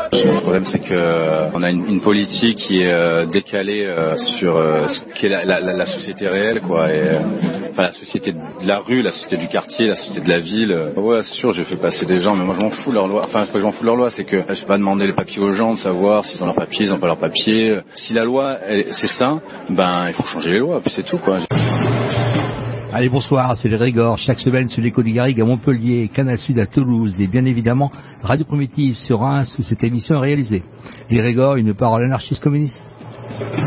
Le problème, c'est que on a une politique qui est décalée sur ce qu'est la société réelle, quoi. Et enfin, la société de la rue, la société du quartier, la société de la ville. Ouais, c'est sûr, j'ai fait passer des gens, mais moi je m'en fous de leur loi. Enfin, c'est pas que je m'en fous de leur loi, c'est que je vais pas demander les papiers aux gens, de savoir s'ils ont leurs papiers, ils ont pas leurs papiers. Si la loi, c'est ça, ben il faut changer les lois, puis c'est tout, quoi. Allez, bonsoir, c'est les Régors, chaque semaine sur l'Écho du Garrigue à Montpellier, Canal Sud à Toulouse et bien évidemment Radio Primitive sur Reims où cette émission est réalisée. Les Régors, une parole anarchiste communiste.